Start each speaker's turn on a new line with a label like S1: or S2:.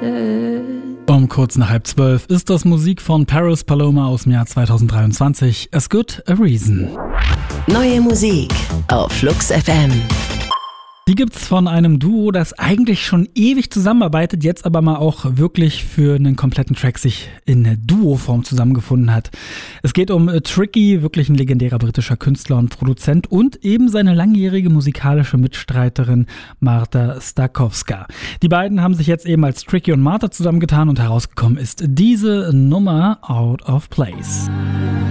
S1: Um kurz nach 11:30 ist das Musik von Paris Paloma aus dem Jahr 2023. As Good a Reason.
S2: Neue Musik auf Flux FM.
S1: Die gibt's von einem Duo, das eigentlich schon ewig zusammenarbeitet, jetzt aber mal auch wirklich für einen kompletten Track sich in Duo-Form zusammengefunden hat. Es geht um Tricky, wirklich ein legendärer britischer Künstler und Produzent, und eben seine langjährige musikalische Mitstreiterin Marta Stokowska. Die beiden haben sich jetzt eben als Tricky und Marta zusammengetan und herausgekommen ist diese Nummer Out of Place.